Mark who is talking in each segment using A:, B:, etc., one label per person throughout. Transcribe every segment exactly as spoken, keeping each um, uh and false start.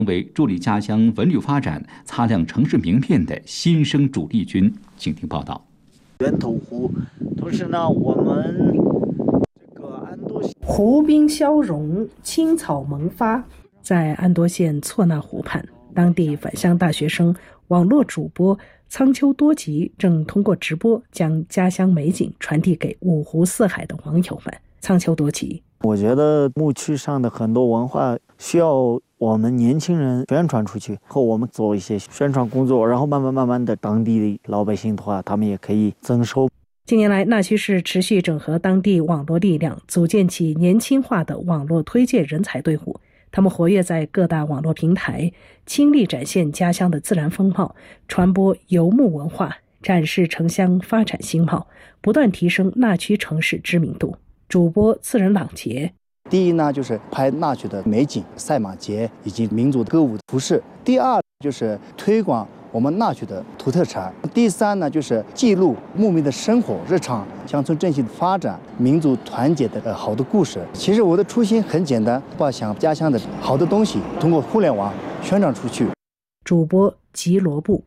A: 为助力家乡文旅发展、擦亮城市名片的新生主力军。请听报道。
B: 源头湖，同时呢，我们这个安多县
C: 湖滨消融，青草萌发。在安多县错那湖畔，当地返乡大学生、网络主播苍丘多吉正通过直播将家乡美景传递给五湖四海的网友们。苍丘多吉，
B: 我觉得牧区上的很多文化需要我们年轻人宣传出去，和我们做一些宣传工作，然后慢慢慢慢的当地的老百姓的话，他们也可以增收。
C: 近年来，纳区市持续整合当地网络力量，组建起年轻化的网络推介人才队伍。他们活跃在各大网络平台，倾力展现家乡的自然风貌，传播游牧文化，展示城乡发展兴貌，不断提升纳区城市知名度。主播次仁朗杰，
D: 第一呢，就是拍纳区的美景、赛马节以及民族歌舞服饰；第二就是推广我们纳区的土特产；第三呢，就是记录牧民的生活日常、乡村振兴的发展、民族团结的好的故事。其实我的初心很简单，把想家乡的好的东西通过互联网宣传出去。
C: 主播吉罗布，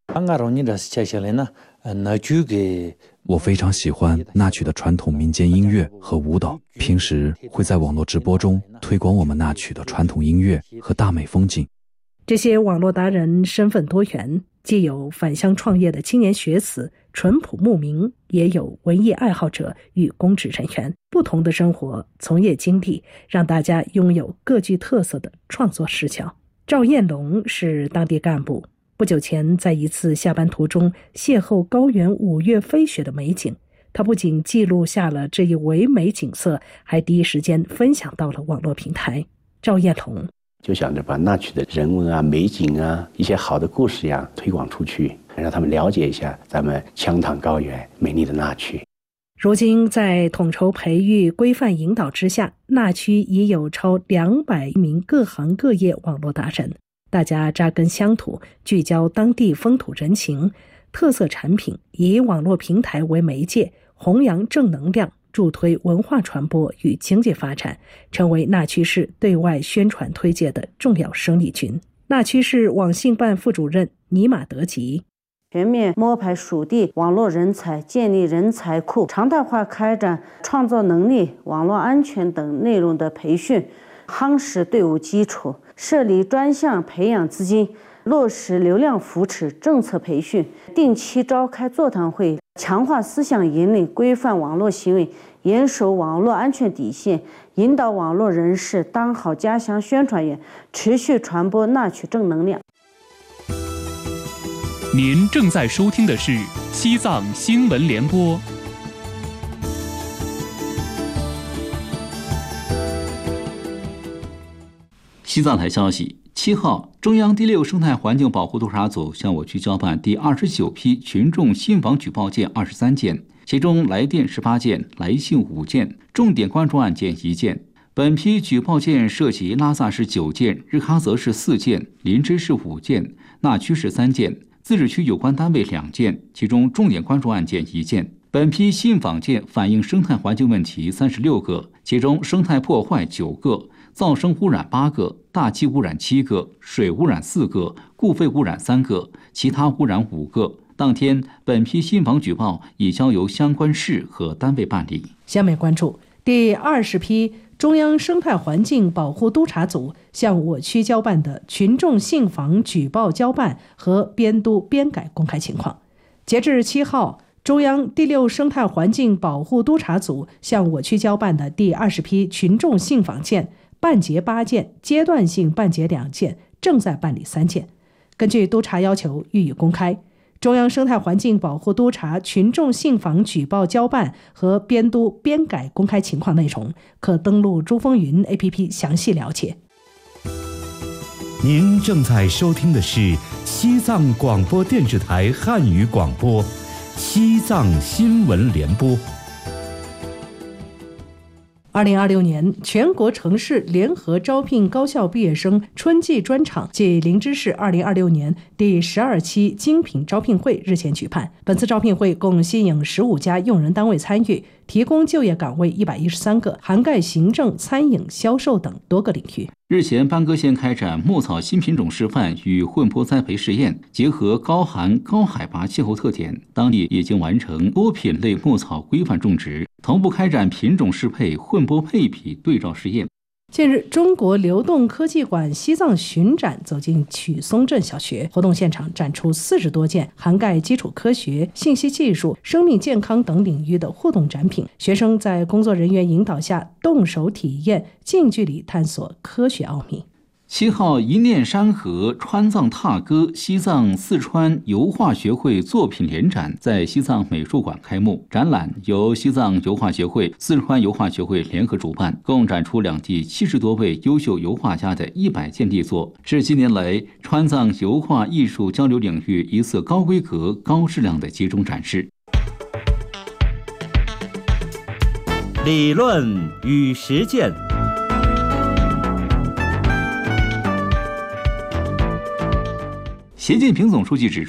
E: 我非常喜欢纳曲的传统民间音乐和舞蹈，平时会在网络直播中推广我们纳曲的传统音乐和大美风景。
C: 这些网络达人身份多元，既有返乡创业的青年学子、淳朴牧民，也有文艺爱好者与公职人员。不同的生活从业经历，让大家拥有各具特色的创作视角。赵彦龙是当地干部，不久前在一次下班途中邂逅高原五月飞雪的美景，他不仅记录下了这一唯美景色，还第一时间分享到了网络平台。赵彦龙
F: 就想着把纳曲的人文啊、美景啊、一些好的故事呀推广出去，让他们了解一下咱们羌塘高原美丽的纳曲。
C: 如今在统筹培育、规范引导之下，纳区已有超两百名各行各业网络达人，大家扎根乡土，聚焦当地风土人情、特色产品，以网络平台为媒介，弘扬正能量，助推文化传播与经济发展，成为纳区市对外宣传推介的重要生力军。纳区市网信办副主任尼玛德吉，
G: 全面摸排属地网络人才，建立人才库，常态化开展创造能力、网络安全等内容的培训，夯实队伍基础，设立专项培养资金，落实流量扶持政策培训，定期召开座谈会，强化思想引领，规范网络行为，严守网络安全底线，引导网络人士当好家乡宣传员，持续传播纳曲正能量。
H: 您正在收听的是西藏新闻联播。
A: 西藏台消息，七号，中央第六生态环境保护督察组向我区交办第二十九批群众信访举报件二十三件，其中来电十八件，来信五件，重点关注案件一件。本批举报件涉及拉萨市九件，日喀则市四件，林芝市五件，纳区市三件，自治区有关单位两件，其中重点关注案件一件。本批信访件反映生态环境问题三十六个，其中生态破坏九个，噪声污染八个，大气污染七个，水污染四个，固废污染三个，其他污染五个。当天，本批信访举报已交由相关市和单位办理。
C: 下面关注第二十批中央生态环境保护督察组向我区交办的群众信访举报交办和编督编改公开情况。截至七号，中央第六生态环境保护督察组向我区交办的第二十批群众信访件办结八件，阶段性办结两件，正在办理三件。根据督察要求予以公开。中央生态环境保护督察群众信访举报交办和编督编改公开情况内容，可登录珠峰云 A P P 详细了解。
I: 您正在收听的是西藏广播电视台汉语广播，西藏新闻联播。
C: 二零二六年全国城市联合招聘高校毕业生春季专场暨林芝市二零二六年第十二期精品招聘会日前举办。本次招聘会共吸引十五家用人单位参与， 提供就业岗位一百一十三个，涵盖行政、餐饮、销售等多个领域。
A: 日前，班戈县开展牧草新品种示范与混播栽培试验，结合高寒、高海拔气候特点，当地已经完成多品类牧草规范种植，同步开展品种适配、混播配比对照试验。
C: 近日，中国流动科技馆西藏巡展走进曲松镇小学，活动现场展出四十多件涵盖基础科学、信息技术、生命健康等领域的互动展品。学生在工作人员引导下动手体验，近距离探索科学奥秘。
A: 七号，一念山河川藏踏歌西藏四川油画学会作品联展在西藏美术馆开幕。展览由西藏油画学会、四川油画学会联合主办，共展出两地七十多位优秀油画家的一百件力作，是近年来川藏油画艺术交流领域一次高规格、高质量的集中展示。
I: 理论与实践。
A: 习近平总书记指出，